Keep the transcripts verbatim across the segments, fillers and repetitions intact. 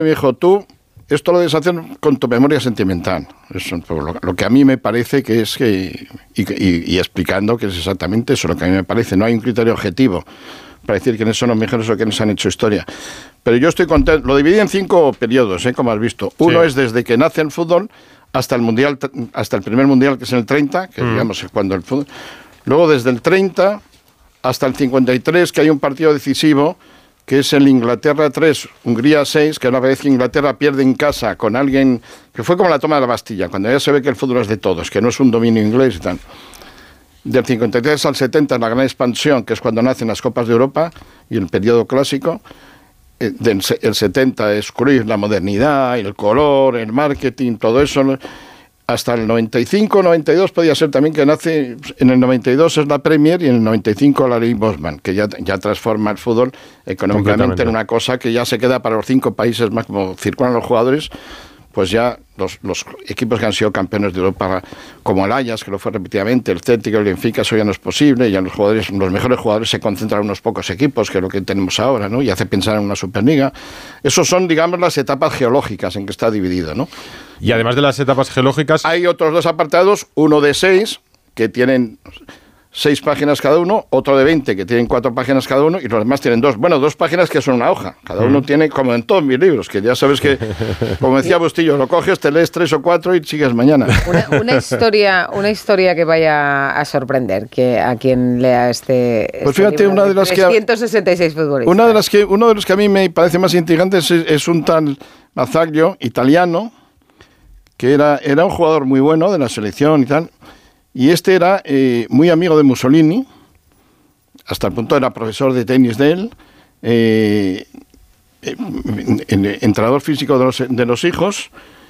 me dijo, tú, esto lo debes hacer con tu memoria sentimental. Eso, lo, lo que a mí me parece que es que, y, y, y explicando que es exactamente eso, lo que a mí me parece. No hay un criterio objetivo para decir quiénes son los mejores o quiénes han hecho historia. Pero yo estoy contento. Lo dividí en cinco periodos, ¿eh? Como has visto. Uno sí. es desde que nace el fútbol hasta el mundial, hasta el primer mundial, que es en el treinta, que mm. digamos es cuando el fútbol. Luego desde el treinta hasta el cincuenta y tres, que hay un partido decisivo, que es el Inglaterra tres, Hungría seis, que una vez que Inglaterra pierde en casa con alguien, que fue como la toma de la Bastilla, cuando ya se ve que el fútbol es de todos, que no es un dominio inglés y tal. Del cincuenta y tres al setenta, la gran expansión, que es cuando nacen las Copas de Europa y el periodo clásico. El setenta es Cruyff, la modernidad, el color, el marketing, todo eso. Hasta el noventa y cinco, noventa y dos podía ser también que nace, en el noventa y dos es la Premier y en el noventa y cinco la Ley Bosman, que ya, ya transforma el fútbol económicamente en una cosa que ya se queda para los cinco países más, como circulan los jugadores, pues ya los, los equipos que han sido campeones de Europa, como el Ajax, que lo fue repetidamente, el Celtic, el Benfica, eso ya no es posible, ya los jugadores, los mejores jugadores se concentran en unos pocos equipos, que es lo que tenemos ahora, ¿no? Y hace pensar en una Superliga. Esos son, digamos, las etapas geológicas en que está dividido, ¿no? Y además de las etapas geológicas, hay otros dos apartados, uno de seis, que tienen seis páginas cada uno, otro de veinte, que tienen cuatro páginas cada uno, y los demás tienen dos. Bueno, dos páginas que son una hoja. Cada uno mm. tiene, como en todos mis libros, que ya sabes que, como decía Bustillo, lo coges, te lees tres o cuatro y sigues mañana. Una, una historia una historia que vaya a sorprender que a quien lea este, este pues fíjate, libro una de las trescientos sesenta y seis futbolistas. Una de las que, uno de los que a mí me parece más intrigantes es, es un tal Mazzaglia, italiano, que era, era un jugador muy bueno de la selección y tal. Y este era eh, muy amigo de Mussolini, hasta el punto era profesor de tenis de él, eh, eh, entrenador físico de los, de los hijos,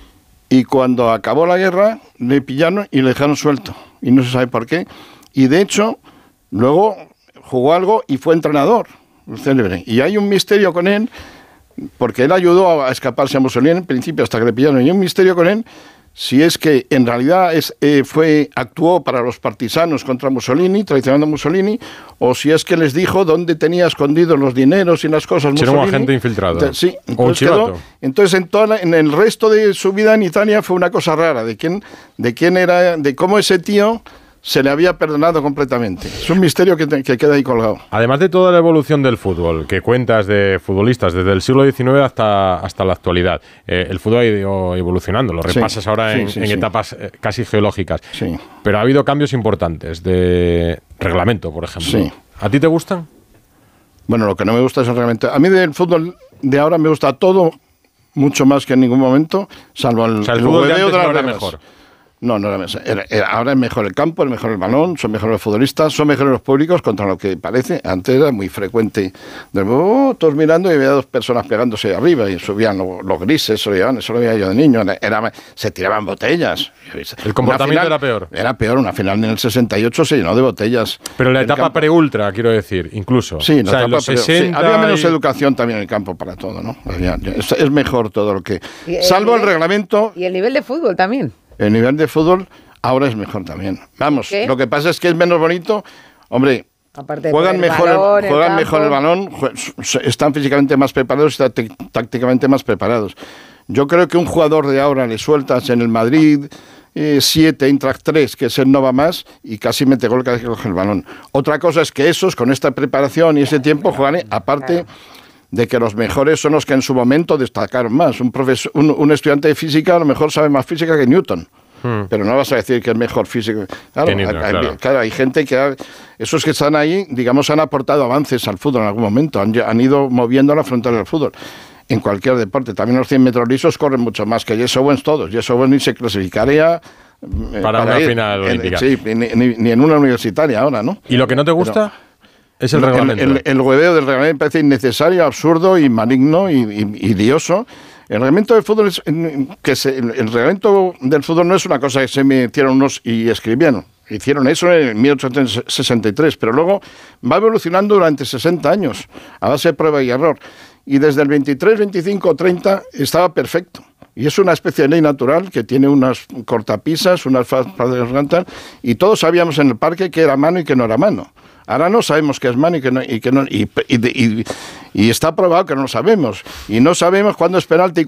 y cuando acabó la guerra le pillaron y le dejaron suelto, y no se sabe por qué. Y de hecho, luego jugó algo y fue entrenador, célebre. Y hay un misterio con él, porque él ayudó a escaparse a Mussolini en principio hasta que le pillaron, y hay un misterio con él, si es que en realidad es, eh, fue actuó para los partisanos contra Mussolini, traicionando a Mussolini, o si es que les dijo dónde tenía escondidos los dineros y las cosas Mussolini. Era un agente infiltrado. Entonces, sí, entonces, o un quedó, entonces en, toda la, en el resto de su vida en Italia fue una cosa rara, de quién, de quién era, de cómo ese tío se le había perdonado completamente. Es un misterio que, te, que queda ahí colgado. Además de toda la evolución del fútbol, que cuentas de futbolistas desde el siglo diecinueve hasta, hasta la actualidad, eh, el fútbol ha ido evolucionando, lo repasas sí, ahora en, sí, sí, en sí. etapas eh, casi geológicas. Sí. Pero ha habido cambios importantes de reglamento, por ejemplo. Sí. ¿A ti te gustan? Bueno, lo que no me gusta es el reglamento. A mí del fútbol de ahora me gusta todo, mucho más que en ningún momento, salvo el, o sea, el, el fútbol de antes de las no era reglas. Mejor. No, no era, era, ahora es mejor el campo, es mejor el balón, son mejores los futbolistas, son mejores los públicos contra lo que parece. Antes era muy frecuente, de, oh, todos mirando y había dos personas pegándose arriba y subían los, los grises, eso lo, llevaban, eso lo veía yo de niño, era, se tiraban botellas. El comportamiento final, era peor. Era peor, una final en el sesenta y ocho se llenó de botellas. Pero la etapa pre-ultra, quiero decir, incluso. Sí, o sea, en los sesenta sí, había menos y... educación también en el campo para todo, ¿no? Es, es mejor todo lo que... Salvo el, el reglamento... Y el nivel de fútbol también. El nivel de fútbol... Ahora es mejor también. Vamos, ¿qué? Lo que pasa es que es menos bonito. Hombre, aparte juegan, el mejor, balón, el, juegan el mejor el balón, están físicamente más preparados, están tácticamente más preparados. Yo creo que un jugador de ahora le sueltas en el Madrid eh, siete, Eintracht tres, que es el no va más, y casi mete gol cada vez que coge el balón. Otra cosa es que esos, con esta preparación y ese tiempo, juegan, eh, aparte... Claro. De que los mejores son los que en su momento destacaron más. Un, profesor, un, un estudiante de física a lo mejor sabe más física que Newton. Hmm. Pero no vas a decir que es mejor físico. Claro, Newton, hay, claro. claro, hay gente que... Ha, esos que están ahí, digamos, han aportado avances al fútbol en algún momento. Han, han ido moviendo la frontera del fútbol. En cualquier deporte. También los cien metros lisos corren mucho más que Jesse Owens todos. Jesse Owens ni se clasificaría... Eh, para, para una ir, final olímpica. Sí, ni, ni, ni en una universitaria ahora, ¿no? ¿Y lo que no te gusta? Pero, es el reglamento. El, el, el hueveo del reglamento me parece innecesario, absurdo y maligno y, y, y lioso. El reglamento del fútbol es, que se, el, el reglamento del fútbol no es una cosa que se metieron unos y escribieron. Hicieron eso en mil ochocientos sesenta y tres, pero luego va evolucionando durante sesenta años, a base de prueba y error. Y desde el veintitrés, veinticinco, treinta estaba perfecto. Y es una especie de ley natural que tiene unas cortapisas, unas fases y todos sabíamos en el parque que era mano y que no era mano. Ahora no sabemos qué es mano y que no, y, que no y, y, y, y está probado que no lo sabemos. Y no sabemos cuándo es penalti.